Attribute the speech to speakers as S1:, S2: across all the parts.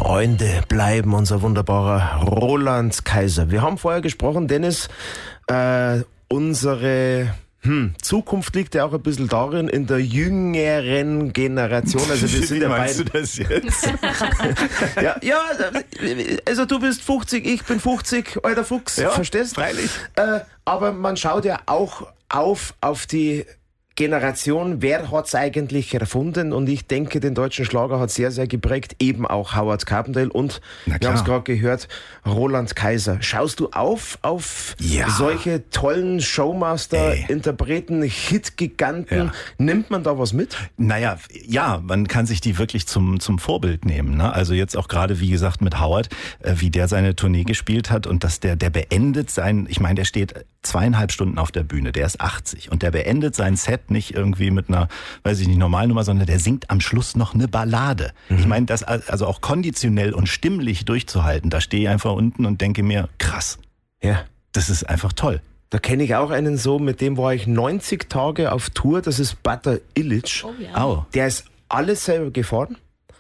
S1: Freunde bleiben, unser wunderbarer Roland Kaiser. Wir haben vorher gesprochen, Dennis, unsere Zukunft liegt ja auch ein bisschen darin, in der jüngeren Generation. Also wir sind
S2: Wie meinst du das jetzt?
S1: ja, also du bist 50, ich bin 50, alter Fuchs,
S2: ja,
S1: verstehst?
S2: Freilich.
S1: Aber man schaut ja auch auf die Generation, wer hat's eigentlich erfunden? Und ich denke, den deutschen Schlager hat sehr, sehr geprägt, eben auch Howard Carpendale und, wir haben es gerade gehört, Roland Kaiser. Schaust du auf solche tollen Showmaster, Interpreten, Hitgiganten? Ja. Nimmt man da was mit?
S2: Naja, ja, man kann sich die wirklich zum Vorbild nehmen. Ne? Also jetzt auch gerade, wie gesagt, mit Howard, wie der seine Tournee gespielt hat und dass der beendet ich meine, der steht 2,5 Stunden auf der Bühne, der ist 80 und der beendet sein Set nicht irgendwie mit einer, weiß ich nicht, Normalnummer, sondern der singt am Schluss noch eine Ballade. Ich meine, das also auch konditionell und stimmlich durchzuhalten, da stehe ich einfach unten und denke mir, krass.
S1: Ja.
S2: Das ist einfach toll.
S1: Da kenne ich auch einen so, mit dem war ich 90 Tage auf Tour, das ist Butter Illich.
S3: Oh ja.
S2: Oh.
S1: Der ist alles selber gefahren.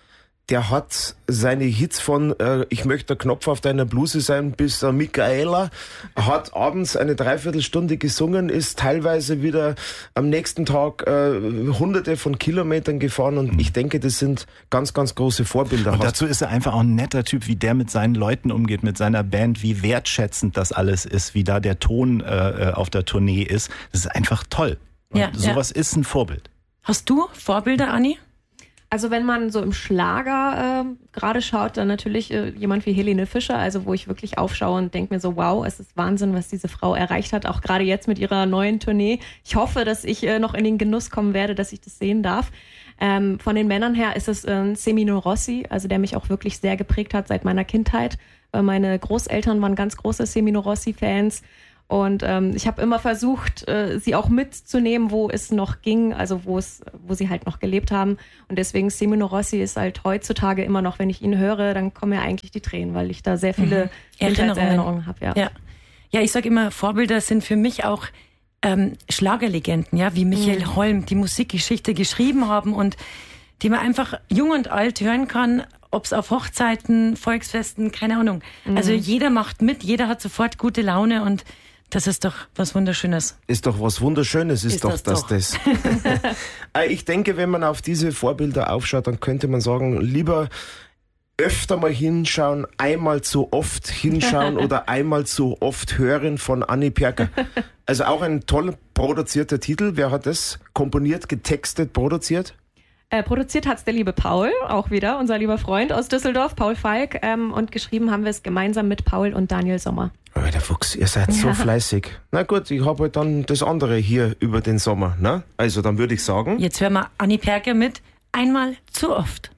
S1: Der hat seine Hits von Ich möchte der Knopf auf deiner Bluse sein bis Michaela, hat abends eine Dreiviertelstunde gesungen, ist teilweise wieder am nächsten Tag hunderte von Kilometern gefahren und ich denke, das sind ganz, ganz große Vorbilder.
S2: Und dazu ist er einfach auch ein netter Typ, wie der mit seinen Leuten umgeht, mit seiner Band, wie wertschätzend das alles ist, wie da der Ton auf der Tournee ist. Das ist einfach toll. Und sowas ist ein Vorbild.
S3: Hast du Vorbilder, Anni?
S4: Also wenn man so im Schlager gerade schaut, dann natürlich jemand wie Helene Fischer, also wo ich wirklich aufschaue und denke mir so, wow, es ist Wahnsinn, was diese Frau erreicht hat, auch gerade jetzt mit ihrer neuen Tournee. Ich hoffe, dass ich noch in den Genuss kommen werde, dass ich das sehen darf. Von den Männern her ist es Semino Rossi, also der mich auch wirklich sehr geprägt hat seit meiner Kindheit. Meine Großeltern waren ganz große Semino Rossi-Fans. Und ich habe immer versucht, sie auch mitzunehmen, wo es noch ging, also wo sie halt noch gelebt haben. Und deswegen Semino Rossi ist halt heutzutage immer noch, wenn ich ihn höre, dann kommen mir eigentlich die Tränen, weil ich da sehr viele Erinnerungen habe.
S3: Ja, ich sage immer, Vorbilder sind für mich auch Schlagerlegenden, ja, wie Michael Holm, die Musikgeschichte geschrieben haben und die man einfach jung und alt hören kann. Ob es auf Hochzeiten, Volksfesten, keine Ahnung. Also jeder macht mit, jeder hat sofort gute Laune und das ist doch was Wunderschönes.
S1: Ist doch was Wunderschönes, ist doch das. Ich denke, wenn man auf diese Vorbilder aufschaut, dann könnte man sagen, lieber öfter mal hinschauen, einmal zu oft hinschauen oder einmal zu oft hören von Anni Perker. Also auch ein toll produzierter Titel. Wer hat das komponiert, getextet, produziert?
S4: Produziert hat's der liebe Paul, auch wieder, unser lieber Freund aus Düsseldorf, Paul Falk. Und geschrieben haben wir es gemeinsam mit Paul und Daniel Sommer.
S1: Oh, der Fuchs, ihr seid so fleißig. Na gut, ich habe halt dann das andere hier über den Sommer. Ne? Also dann würde ich sagen...
S3: Jetzt hören wir Anni Perker mit Einmal zu oft.